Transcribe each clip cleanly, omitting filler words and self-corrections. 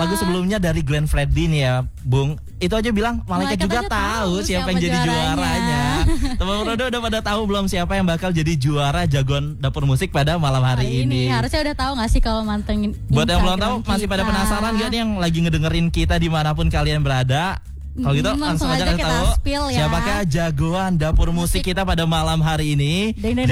Lagu sebelumnya dari Glenn Fredly nih ya, Bung. Itu aja bilang malaikat juga tahu siapa yang jadi juaranya. Teman Rodo udah pada tahu belum siapa yang bakal jadi juara jagoan dapur musik pada malam hari ini? Harusnya udah tahu nggak sih kalau mantengin. Buat yang belum tahu, masih pada penasaran gak nih yang lagi ngedengerin kita dimanapun kalian berada? Kalau gitu langsung aja kita tahu ya. Siapakah jagoan dapur musik kita pada malam hari ini? Deng.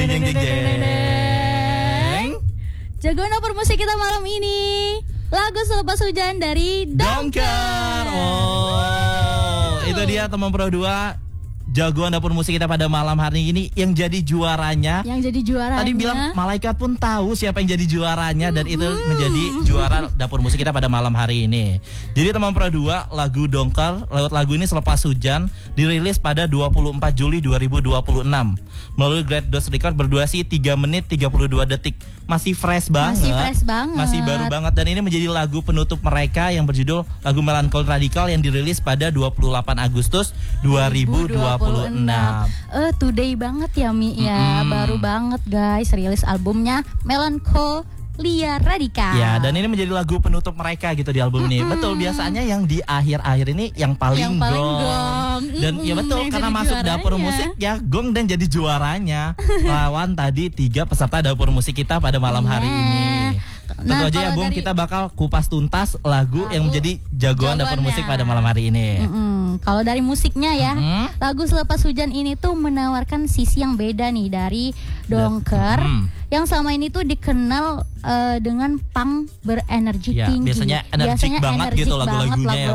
Jagoan dapur musik kita malam ini lagu Selepas Hujan dari Dongker. Itu dia teman Pro 2, jagoan dapur musik kita pada malam hari ini yang jadi juaranya. Tadi bilang malaikat pun tahu siapa yang jadi juaranya dan itu menjadi juara dapur musik kita pada malam hari ini. Jadi teman Pro 2, lagu Dongker lewat lagu ini Selepas Hujan dirilis pada 24 Juli 2026 melalui Great Dose Record berdurasi 3 menit 32 detik. Masih fresh banget. Masih baru banget dan ini menjadi lagu penutup mereka yang berjudul lagu Melankoli Radikal yang dirilis pada 28 Agustus 2026. Today banget ya Mi ya. Baru banget guys rilis albumnya Melankoli Radikal. Ya, dan ini menjadi lagu penutup mereka gitu di album ini. Betul, biasanya yang di akhir-akhir ini yang paling gong. Dan ya betul, karena masuk dapur musik ya gong dan jadi juaranya. Lawan tadi 3 peserta dapur musik kita pada malam hari ini. Tentu aja ya Bung, kita bakal kupas tuntas lagu yang menjadi jagoan dapur musik pada malam hari ini. Kalau dari musiknya ya, lagu Selepas Hujan ini tuh menawarkan sisi yang beda nih dari Dongker yang selama ini tuh dikenal dengan punk berenergi tinggi. Biasanya energik banget gitu lagu-lagunya ya.